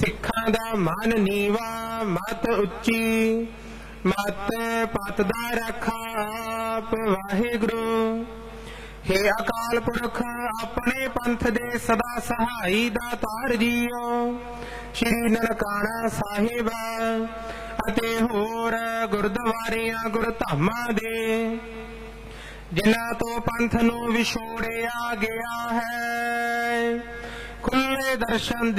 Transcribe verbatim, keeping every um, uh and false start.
ਸਿੱਖਾਂ ਦਾ ਮਨ ਨੀਵਾ ਮਤ ਉੱਚੀ, ਮਤ ਪਤ ਦਾ ਰਾਖਾ ਆਪ ਵਾਹਿਗੁਰੂ। हे ਅਕਾਲ ਪੁਰਖ ਆਪਣੇ ਪੰਥ ਦੇ ਸਦਾ ਸਹਾਈ ਦਾਤਾਰ ਜੀਓ, ਸ਼੍ਰੀ ਨਨਕਾਣਾ ਸਾਹਿਬ ਅਤੇ ਹੋਰ ਗੁਰਦੁਆਰਿਆਂ ਗੁਰਧਾਮਾਂ ਦੇ ਜਿਨ੍ਹਾਂ ਤੋਂ ਪੰਥ ਨੂੰ ਵਿਛੋੜਿਆ ਗਿਆ ਹੈ, ਖੁੱਲੇ ਦਰਸ਼ਨ